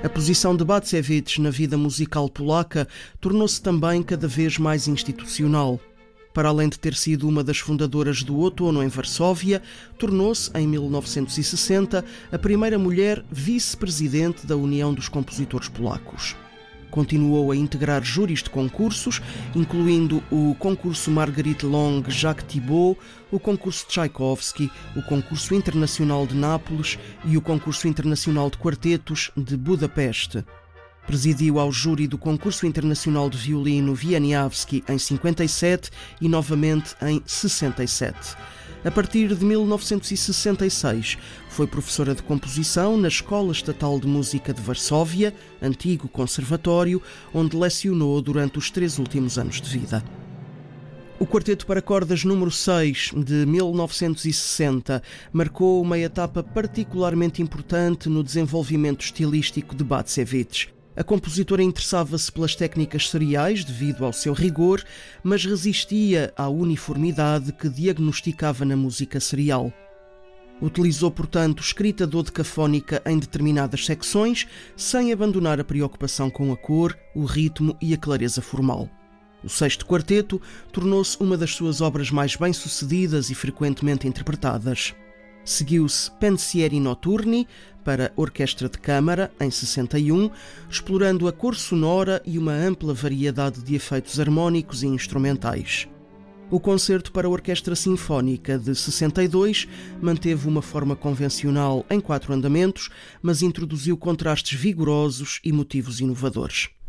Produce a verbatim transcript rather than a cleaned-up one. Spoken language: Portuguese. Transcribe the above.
A posição de Bacewicz na vida musical polaca tornou-se também cada vez mais institucional. Para além de ter sido uma das fundadoras do Outono em Varsóvia, tornou-se, em mil novecentos e sessenta, a primeira mulher vice-presidente da União dos Compositores Polacos. Continuou a integrar júris de concursos, incluindo o concurso Marguerite Long Jacques Thibault, o concurso Tchaikovsky, o concurso internacional de Nápoles e o concurso internacional de quartetos de Budapeste. Presidiu ao júri do concurso internacional de violino Wieniawski em cinquenta e sete e novamente em sessenta e sete. A partir de mil novecentos e sessenta e seis, foi professora de composição na Escola Estatal de Música de Varsóvia, antigo conservatório, onde lecionou durante os três últimos anos de vida. O Quarteto para Cordas número seis, de mil novecentos e sessenta, marcou uma etapa particularmente importante no desenvolvimento estilístico de Bacewicz. A compositora interessava-se pelas técnicas seriais devido ao seu rigor, mas resistia à uniformidade que diagnosticava na música serial. Utilizou, portanto, escrita dodecafónica em determinadas secções, sem abandonar a preocupação com a cor, o ritmo e a clareza formal. O Sexto Quarteto tornou-se uma das suas obras mais bem-sucedidas e frequentemente interpretadas. Seguiu-se Pensieri Notturni, para orquestra de câmara, em sessenta e um, explorando a cor sonora e uma ampla variedade de efeitos harmónicos e instrumentais. O Concerto para Orquestra Sinfónica, de sessenta e dois, manteve uma forma convencional em quatro andamentos, mas introduziu contrastes vigorosos e motivos inovadores.